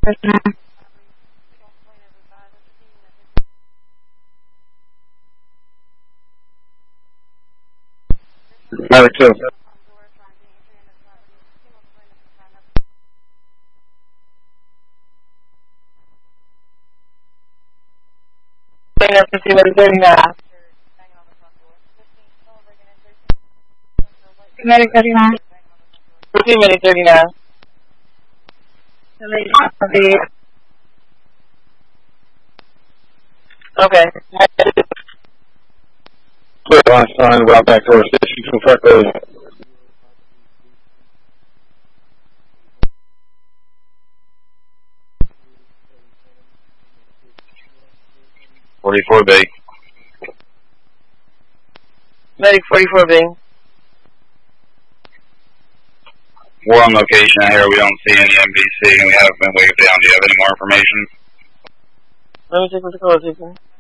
Medic 2. Medic 39. Medic 39. Medic 39. Okay. Clear last time, go out back to our station, confirm those. 44 B. Medic 44 B. We're on location here. We don't see any NBC and we haven't been waved down. Do you have any more information? Let me take a look at the call,